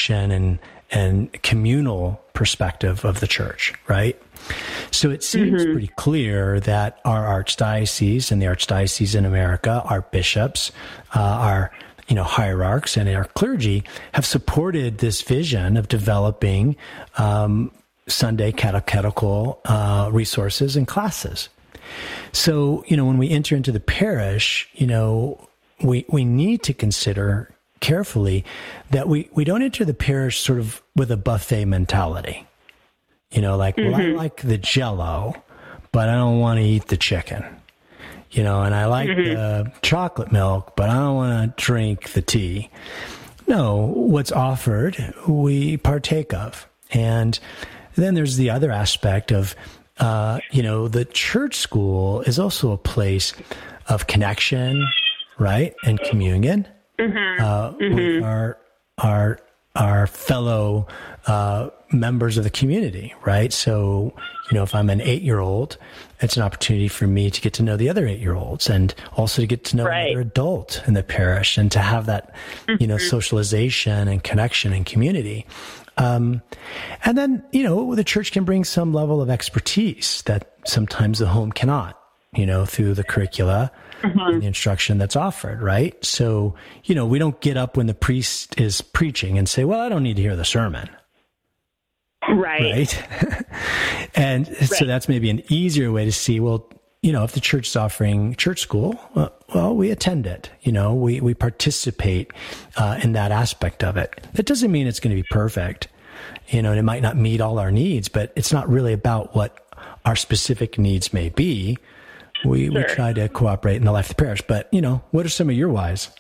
connection and communal perspective of the church, right? So it seems pretty clear that our archdiocese and the archdiocese in America, our bishops, our hierarchs and our clergy have supported this vision of developing Sunday catechetical resources and classes. So, when we enter into the parish, we need to consider carefully that we don't enter the parish sort of with a buffet mentality. Well, I like the Jell-O, but I don't want to eat the chicken. And I like the chocolate milk, but I don't want to drink the tea. No, what's offered, we partake of. And then there's the other aspect of, the church school is also a place of connection, right? And communion with our fellow members of the community, right? So, if I'm an 8-year-old, it's an opportunity for me to get to know the other 8-year-olds and also to get to know another adult in the parish and to have that, socialization and connection and community. And then, the church can bring some level of expertise that sometimes the home cannot, through the curricula and the instruction that's offered, right? So, we don't get up when the priest is preaching and say, well, I don't need to hear the sermon. Right. And so that's maybe an easier way to see, well, if the church is offering church school, well, we attend it. We participate in that aspect of it. That doesn't mean it's going to be perfect, and it might not meet all our needs, but it's not really about what our specific needs may be. We try to cooperate in the life of the parish. But, what are some of your whys?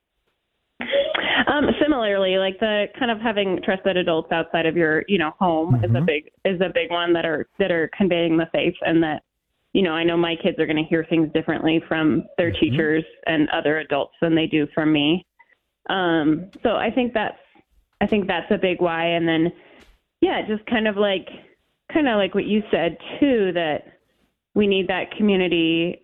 Similarly, like the kind of having trusted adults outside of your, home is a big one that are conveying the faith, and that, I know my kids are going to hear things differently from their teachers and other adults than they do from me. So I think that's a big why. And then, just kind of like what you said too, that we need that community.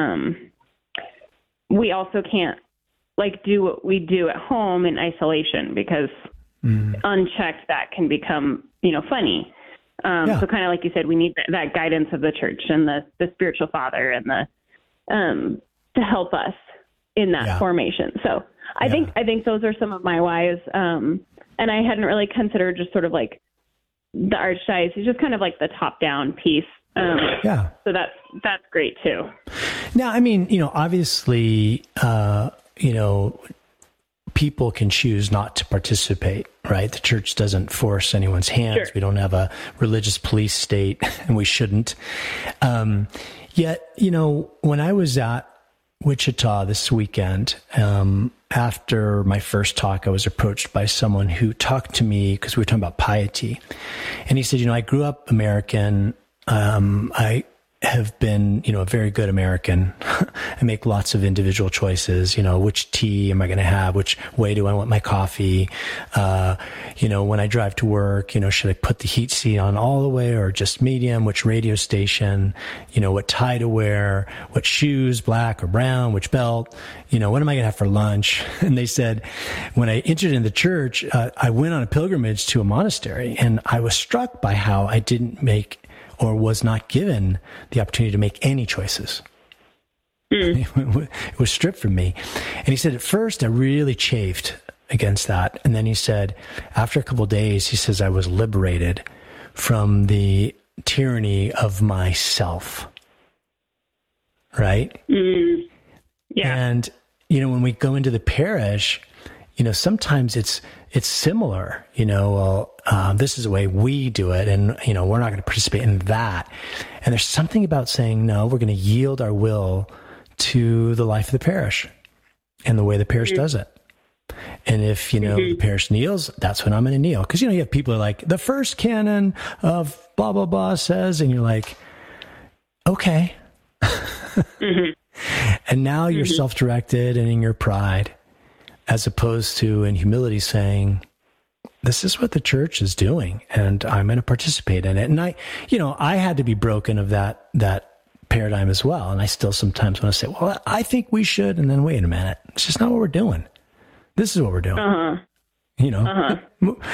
We also can't do what we do at home in isolation, because unchecked that can become, funny. So kind of like you said, we need that guidance of the church and the spiritual father and to help us in that formation. So I think those are some of my whys. And I hadn't really considered just sort of like the archdiocese, just kind of like the top down piece. So that's great too. Now, I mean, obviously, people can choose not to participate, right? The church doesn't force anyone's hands. Sure. We don't have a religious police state, and we shouldn't. Yet, when I was at Wichita this weekend, after my first talk, I was approached by someone who talked to me because we were talking about piety. And he said, I grew up American. I have been, a very good American. I make lots of individual choices, which tea am I going to have? Which way do I want my coffee? When I drive to work, should I put the heat seat on all the way or just medium? Which radio station? What tie to wear? What shoes, black or brown? Which belt? What am I going to have for lunch? And they said, when I entered in the church, I went on a pilgrimage to a monastery, and I was struck by how I didn't make or was not given the opportunity to make any choices. It was stripped from me. And he said, at first, I really chafed against that. And then he said, after a couple of days, he says, I was liberated from the tyranny of myself. Right? Yeah. And, when we go into the parish, sometimes it's similar, this is the way we do it, and, we're not going to participate in that. And there's something about saying, no, we're going to yield our will to the life of the parish and the way the parish does it. And if, the parish kneels, that's when I'm going to kneel. Because, you have people who are like, the first canon of blah, blah, blah says, and you're like, okay. And now you're self-directed and in your pride, as opposed to in humility saying, this is what the church is doing, and I'm going to participate in it. And I had to be broken of that paradigm as well. And I still sometimes want to say, well, I think we should. And then wait a minute, it's just not what we're doing. This is what we're doing.